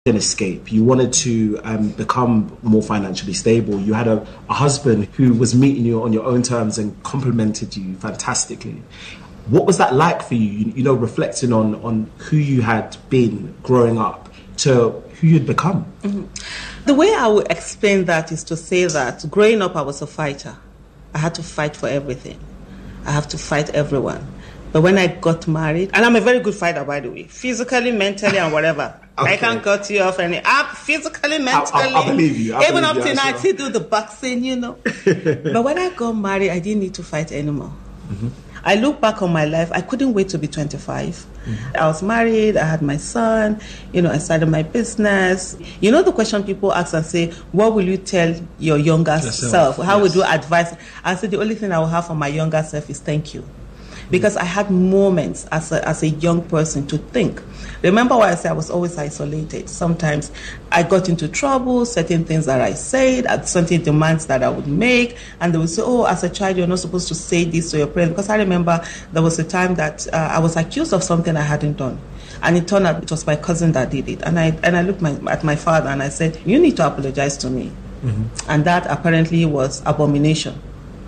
an escape. You wanted to become more financially stable. You had a husband who was meeting you on your own terms and complimented you fantastically. What was that like for you? You know, reflecting on who you had been growing up to who you'd become. Mm-hmm. The way I would explain that is to say that growing up, I was a fighter. I had to fight for everything. I have to fight everyone. But when I got married, and I'm a very good fighter, by the way, physically, mentally, and whatever. Okay. I can't cut you off physically, mentally. I believe you. Even up to now, I still do the boxing, you know. But when I got married, I didn't need to fight anymore. Mm-hmm. I look back on my life, I couldn't wait to be 25. Mm-hmm. I was married, I had my son, you know, I started my business. You know the question people ask and say, what will you tell your younger self? How would you advise? I said, the only thing I will have for my younger self is thank you. Because I had moments as a young person to think. Remember why I said I was always isolated. Sometimes I got into trouble, certain things that I said, certain demands that I would make, and they would say, oh, as a child, you're not supposed to say this to your parents. Because I remember there was a time that I was accused of something I hadn't done. And it turned out it was my cousin that did it. And I looked at my father and I said, you need to apologize to me. Mm-hmm. And that apparently was abomination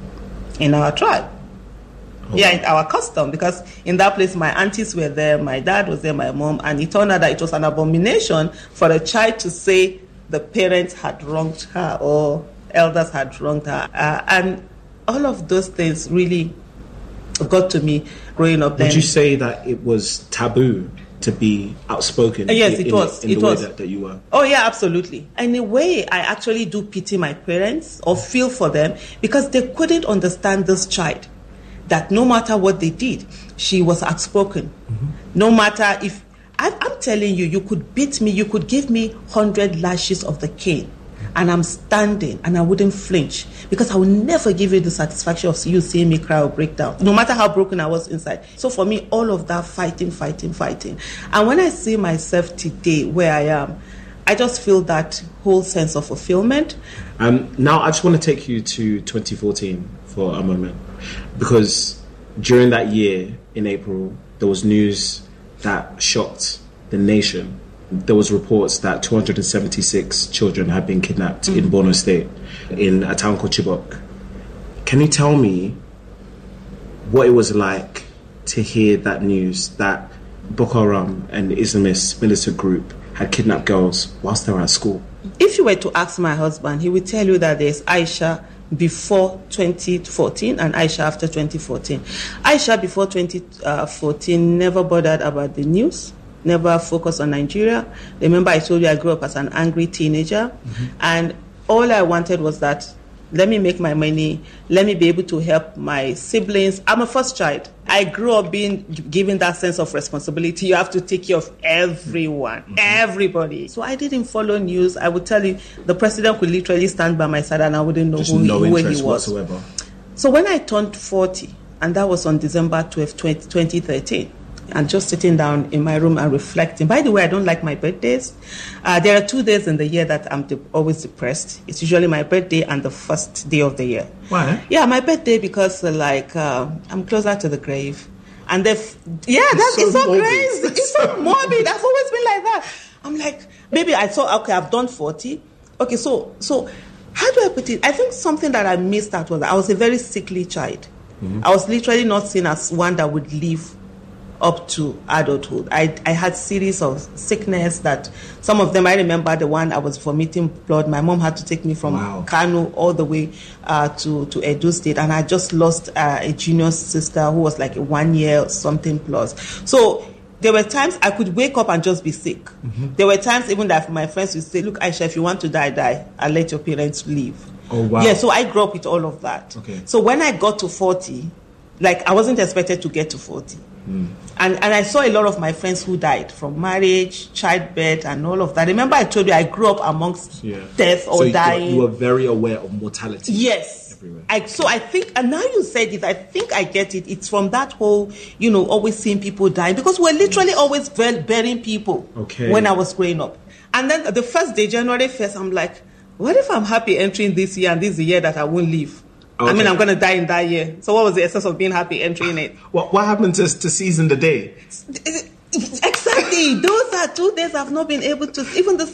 in our tribe. Oh. Yeah, our custom, because in that place my aunties were there, my dad was there, my mom, and it turned out that it was an abomination for a child to say the parents had wronged her or elders had wronged her. And all of those things really got to me growing up then. Would you say that it was taboo to be outspoken? Yes, it was. In the way that you were? Oh, yeah, absolutely. In a way, I actually do pity my parents or feel for them because they couldn't understand this child. That no matter what they did, she was outspoken. Mm-hmm. No matter if... I'm telling you, you could beat me, you could give me 100 lashes of the cane, and I'm standing, and I wouldn't flinch, because I will never give you the satisfaction of you seeing me cry or break down, no matter how broken I was inside. So for me, all of that fighting. And when I see myself today where I am, I just feel that whole sense of fulfillment. Now, I just want to take you to 2014 for a moment, because during that year, in April, there was news that shocked the nation. There was reports that 276 children had been kidnapped in Borno State, in a town called Chibok. Can you tell me what it was like to hear that news that Boko Haram, an Islamist militant group, had kidnapped girls whilst they were at school? If you were to ask my husband, he would tell you that there's Aisha before 2014 and Aisha after 2014. Aisha before 2014 never bothered about the news, never focused on Nigeria. Remember, I told you I grew up as an angry teenager, and all I wanted was that, let me make my money, let me be able to help my siblings. I'm a first child. I grew up being given that sense of responsibility. You have to take care of everyone, everybody. So I didn't follow news. I would tell you, the president could literally stand by my side and I wouldn't know who he was. Whatsoever. So when I turned 40, and that was on December 12, 2013, and just sitting down in my room and reflecting. By the way, I don't like my birthdays. There are 2 days in the year that I'm always depressed. It's usually my birthday and the first day of the year. Why? Yeah, my birthday because I'm closer to the grave. And it's so crazy. It's so morbid. I've always been like that. I'm like, maybe I thought, okay, I've done 40. Okay, so how do I put it? I think something that I missed out was I was a very sickly child. Mm-hmm. I was literally not seen as one that would live up to adulthood. I had series of sickness that some of them, I remember the one I was vomiting blood. My mom had to take me from Kano all the way to Edo State, and I just lost a junior sister who was like 1 year something plus. So there were times I could wake up and just be sick. Mm-hmm. There were times even that my friends would say, look, Aisha, if you want to die, I'll let your parents leave. Oh, wow. Yeah, so I grew up with all of that. Okay. So when I got to 40, like I wasn't expected to get to 40. And I saw a lot of my friends who died from marriage, childbirth, and all of that. Remember, I told you I grew up amongst death or dying. You were very aware of mortality. Yes. Everywhere. So I think, and now you said it, I think I get it. It's from that whole, always seeing people die, because we're literally always burying people when I was growing up. And then the first day, January 1st, I'm like, what if I'm happy entering this year and this is the year that I won't live? Okay. I mean, I'm going to die in that year. So what was the essence of being happy entering it? What happened to season the day? Exactly. Exactly. Those are 2 days I've not been able to. Even the